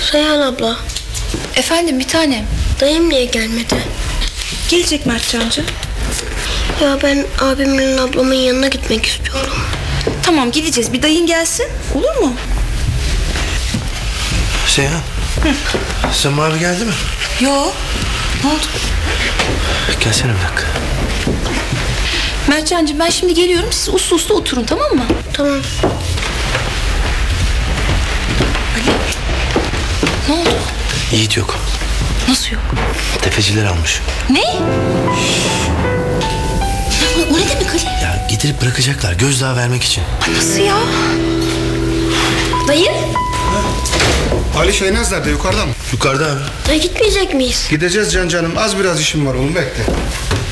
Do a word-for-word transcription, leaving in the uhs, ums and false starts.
Reyhan abla. Efendim bir tanem. Dayım niye gelmedi? Gelecek Mertcancığım. Ya ben abimin ablamın yanına gitmek istiyorum. Tamam gideceğiz, bir dayın gelsin. Olur mu? Seyhan. Sema abi geldi mi? Yo. Ne oldu? Gelsene bir dakika. Mertcancığım ben şimdi geliyorum. Siz uslu uslu oturun, tamam mı? Tamam. Ali. Ne oldu? Yiğit yok. Nasıl yok? Tefeciler almış. Ne? Ya, o, o ne demek Ali? Ya getirip bırakacaklar gözdağı vermek için. Ay, nasıl ya? Dayı? Ali Şehnaz nerede, yukarıda mı? Yukarıda abi. Dayı gitmeyecek miyiz? Gideceğiz Can canım, az biraz işim var oğlum, bekle.